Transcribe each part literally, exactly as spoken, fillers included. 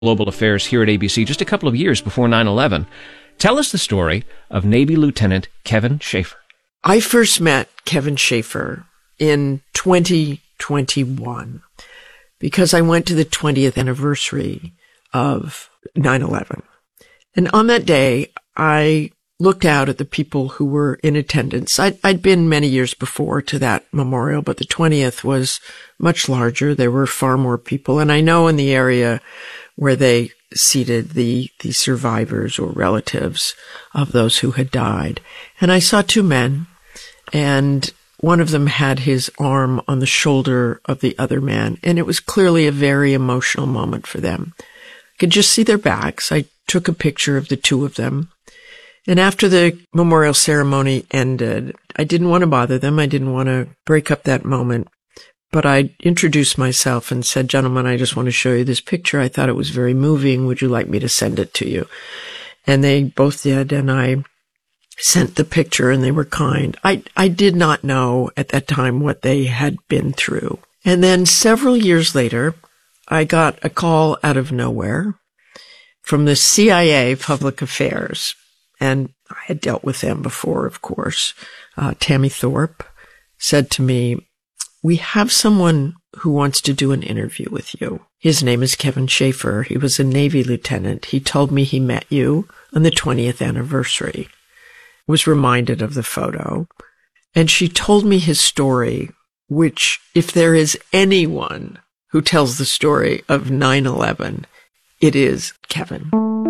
Global Affairs here at A B C just a couple of years before nine eleven. Tell us the story of Navy Lieutenant Kevin Schaefer. I first met Kevin Schaefer in twenty twenty-one because I went to the twentieth anniversary of nine eleven. And on that day, I looked out at the people who were in attendance. I'd, I'd been many years before to that memorial, but the twentieth was much larger. There were far more people. And I know in the area where they seated the, the survivors or relatives of those who had died. And I saw two men, and one of them had his arm on the shoulder of the other man, and it was clearly a very emotional moment for them. I could just see their backs. I took a picture of the two of them. And after the memorial ceremony ended, I didn't want to bother them. I didn't want to break up that moment. But I introduced myself and said, "Gentlemen, I just want to show you this picture. I thought it was very moving. Would you like me to send it to you?" And they both did, and I sent the picture, and they were kind. I, I did not know at that time what they had been through. And then several years later, I got a call out of nowhere from the C I A Public Affairs. And I had dealt with them before, of course. Uh, Tammy Thorpe said to me, "We have someone who wants to do an interview with you. His name is Kevin Schaefer. He was a Navy lieutenant. He told me he met you on the twentieth anniversary." Was reminded of the photo. And she told me his story, which, if there is anyone who tells the story of nine eleven, it is Kevin.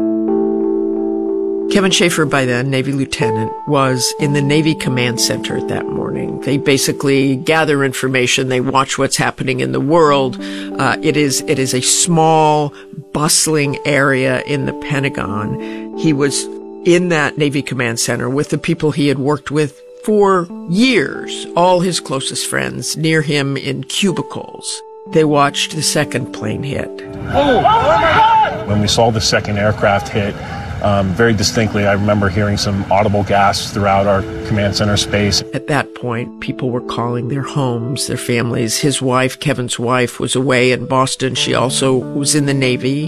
Kevin Schaefer, by then, Navy lieutenant, was in the Navy Command Center that morning. They basically gather information. They watch what's happening in the world. Uh, it is, it is a small, bustling area in the Pentagon. He was in that Navy Command Center with the people he had worked with for years, all his closest friends, near him in cubicles. They watched the second plane hit. Oh, oh my God! When we saw the second aircraft hit, Um, very distinctly, I remember hearing some audible gasps throughout our command center space. At that point, people were calling their homes, their families. His wife, Kevin's wife, was away in Boston. She also was in the Navy.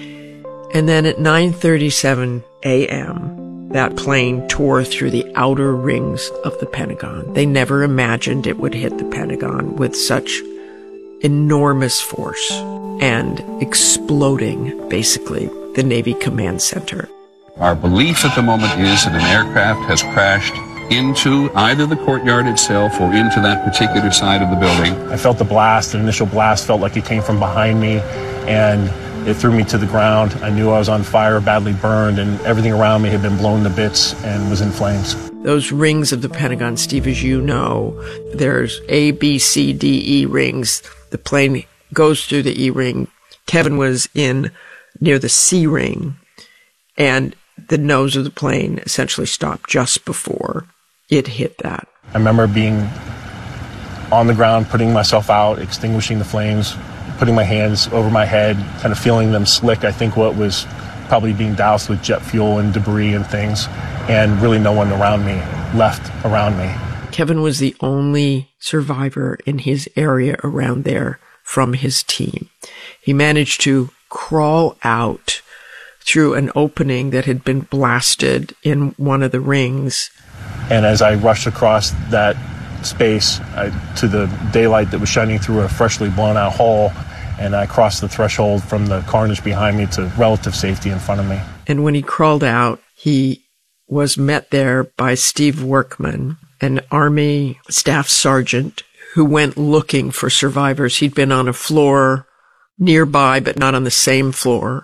And then at nine thirty-seven a.m., that plane tore through the outer rings of the Pentagon. They never imagined it would hit the Pentagon with such enormous force and exploding, basically, the Navy Command Center. Our belief at the moment is that an aircraft has crashed into either the courtyard itself or into that particular side of the building. I felt the blast, the initial blast felt like it came from behind me, and it threw me to the ground. I knew I was on fire, badly burned, and everything around me had been blown to bits and was in flames. Those rings of the Pentagon, Steve, as you know, there's A, B, C, D, E rings. The plane goes through the E ring. Kevin was in near the C ring, and the nose of the plane essentially stopped just before it hit that. I remember being on the ground, putting myself out, extinguishing the flames, putting my hands over my head, kind of feeling them slick. I think what was probably being doused with jet fuel and debris and things, and really no one around me, left around me. Kevin was the only survivor in his area around there from his team. He managed to crawl out through an opening that had been blasted in one of the rings. And as I rushed across that space I, to the daylight that was shining through a freshly blown out hole, and I crossed the threshold from the carnage behind me to relative safety in front of me. And when he crawled out, he was met there by Steve Workman, an Army staff sergeant who went looking for survivors. He'd been on a floor nearby, but not on the same floor,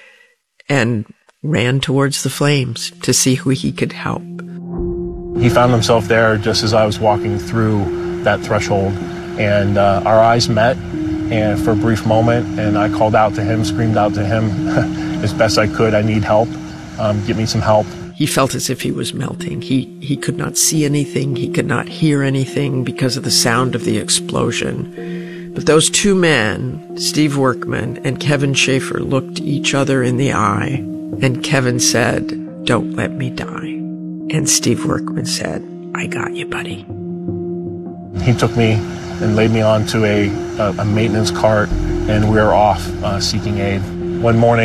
and ran towards the flames to see who he could help. He found himself there just as I was walking through that threshold, and uh, our eyes met and for a brief moment, and I called out to him, screamed out to him as best I could, "I need help, um, get me some help." He felt as if he was melting. He, he could not see anything. He could not hear anything because of the sound of the explosion. But those two men, Steve Workman and Kevin Schaefer, looked each other in the eye, and Kevin said, "Don't let me die." And Steve Workman said, "I got you, buddy." He took me and laid me onto a, a, a maintenance cart, and we were off uh, seeking aid. one morning.